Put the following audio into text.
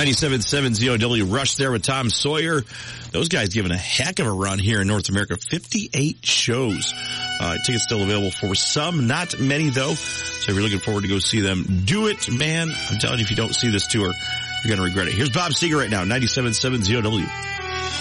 97.7 ZOW Rush there with Tom Sawyer. Those guys giving a heck of a run here in North America. 58 shows. Tickets still available for some, not many though. So if you're looking forward to go see them, do it, man. I'm telling you, if you don't see this tour, you're going to regret it. Here's Bob Seger right now, 97.7 ZOW.